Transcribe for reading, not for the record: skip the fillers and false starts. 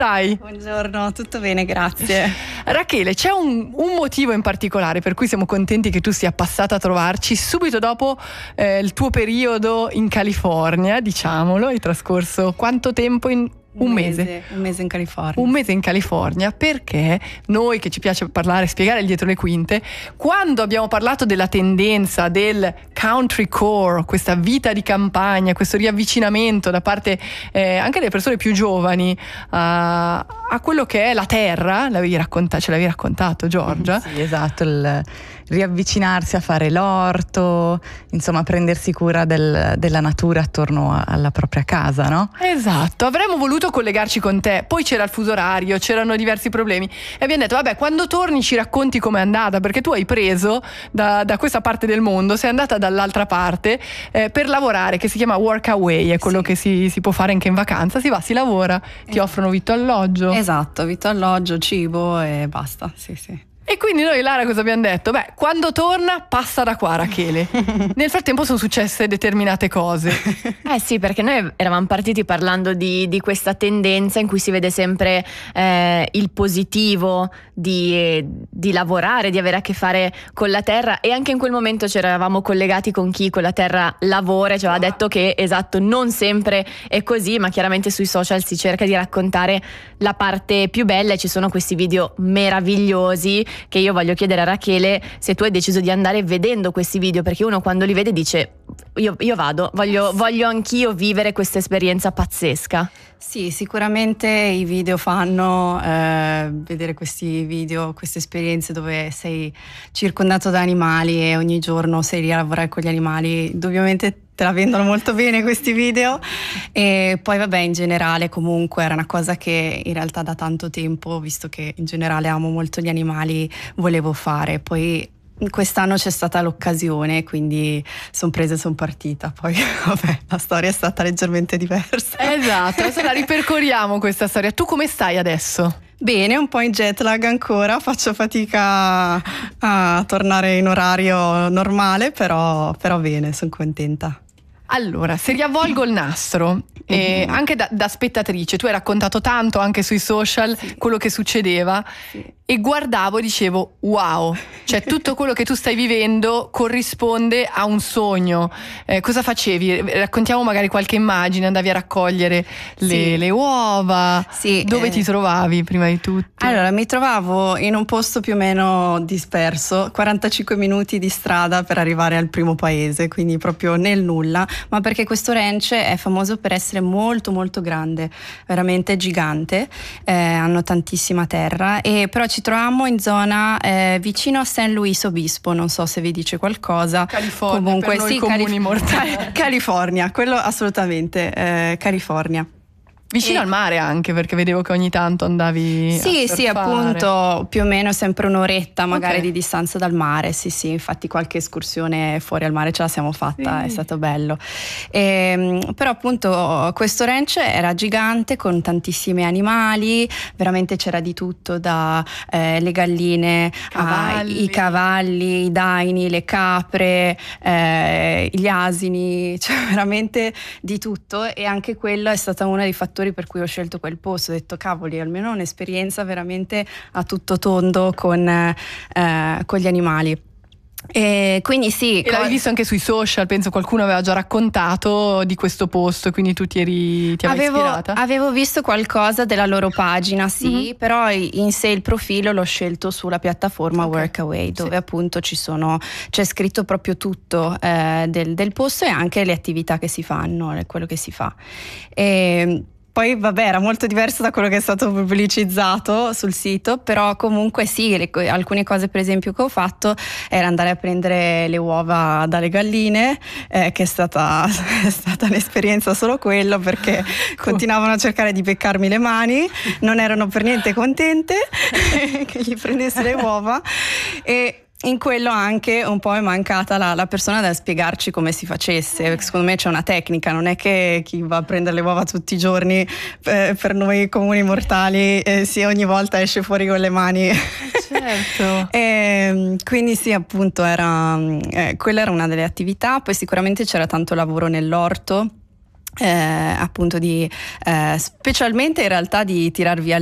Dai. Buongiorno, tutto bene, grazie. Rachele, c'è un motivo in particolare per cui siamo contenti che tu sia passata a trovarci subito dopo il tuo periodo in California, diciamolo. Hai trascorso quanto tempo in... Un mese in California. Un mese in California, perché noi che ci piace parlare, spiegare il dietro le quinte, quando abbiamo parlato della tendenza del country core, questa vita di campagna, questo riavvicinamento da parte anche delle persone più giovani a quello che è la terra, ce l'avevi raccontato, Giorgia? Sì, esatto, il riavvicinarsi a fare l'orto, insomma prendersi cura della natura attorno alla propria casa, no? Esatto, avremmo voluto collegarci con te, poi c'era il fuso orario, c'erano diversi problemi e abbiamo detto vabbè, quando torni ci racconti com'è andata, perché tu hai preso da questa parte del mondo, sei andata dall'altra parte per lavorare, che si chiama Workaway, è quello che si può fare anche in vacanza, si va, si lavora, ti offrono vitto alloggio. Esatto, vitto alloggio, cibo e basta, sì. E quindi noi, Lara, cosa abbiamo detto? Beh, quando torna passa da qua, Rachele. Nel frattempo sono successe determinate cose. Sì, perché noi eravamo partiti parlando di questa tendenza in cui si vede sempre il positivo di lavorare, di avere a che fare con la terra, e anche in quel momento ci eravamo collegati con chi con la terra lavora, ci aveva detto che esatto, non sempre è così, ma chiaramente sui social si cerca di raccontare la parte più bella e ci sono questi video meravigliosi che io voglio chiedere a Rachele se tu hai deciso di andare vedendo questi video, perché uno quando li vede dice io vado, voglio anch'io vivere questa esperienza pazzesca. Sì, sicuramente i video fanno vedere questi video, queste esperienze dove sei circondato da animali e ogni giorno sei lì a lavorare con gli animali, ovviamente te la vendono molto bene questi video. E poi vabbè, in generale comunque era una cosa che in realtà da tanto tempo, visto che in generale amo molto gli animali, volevo fare. Poi quest'anno c'è stata l'occasione, quindi sono partita. Poi vabbè, la storia è stata leggermente diversa. Esatto, adesso la ripercorriamo questa storia. Tu come stai adesso? Bene, un po' in jet lag ancora, faccio fatica a tornare in orario normale, però bene, sono contenta. Allora, se riavvolgo il nastro, anche da spettatrice, tu hai raccontato tanto anche sui social quello che succedeva, e guardavo e dicevo wow, cioè tutto quello che tu stai vivendo corrisponde a un sogno. Cosa facevi? Raccontiamo magari qualche immagine. Andavi a raccogliere le uova? Sì, dove ti trovavi prima di tutto? Allora, mi trovavo in un posto più o meno disperso, 45 minuti di strada per arrivare al primo paese, quindi proprio nel nulla, ma perché questo ranch è famoso per essere molto molto grande, veramente gigante, hanno tantissima terra, e però ci trovavamo in zona vicino a San Luis Obispo, non so se vi dice qualcosa. California, comunque per noi comuni mortali. California, quello assolutamente, California. Vicino al mare anche, perché vedevo che ogni tanto andavi a surfare. Sì, appunto, più o meno sempre un'oretta magari di distanza dal mare, sì, infatti qualche escursione fuori al mare ce la siamo fatta, è stato bello. Però appunto questo ranch era gigante con tantissimi animali, veramente c'era di tutto, da le galline, i cavalli, i daini, le capre, gli asini, cioè veramente di tutto, e anche quello è stata uno dei fattori per cui ho scelto quel posto. Ho detto cavoli, almeno un'esperienza veramente a tutto tondo con gli animali. E quindi sì. E l'avevi visto anche sui social, penso qualcuno aveva già raccontato di questo posto, quindi tu ti avevi ispirata? Avevo visto qualcosa della loro pagina, però in sé il profilo l'ho scelto sulla piattaforma Workaway, dove appunto c'è scritto proprio tutto del posto e anche le attività che si fanno, quello che si fa. Poi vabbè, era molto diverso da quello che è stato pubblicizzato sul sito, però comunque sì, alcune cose per esempio che ho fatto era andare a prendere le uova dalle galline, che è stata un'esperienza solo quello, perché continuavano a cercare di beccarmi le mani, non erano per niente contente che gli prendessi le uova, e in quello anche un po' è mancata la persona da spiegarci come si facesse. Secondo me c'è una tecnica, non è che chi va a prendere le uova tutti i giorni per noi comuni mortali ogni volta esce fuori con le mani. Certo. Quindi sì, appunto quella era una delle attività. Poi sicuramente c'era tanto lavoro nell'orto, appunto di specialmente in realtà di tirar via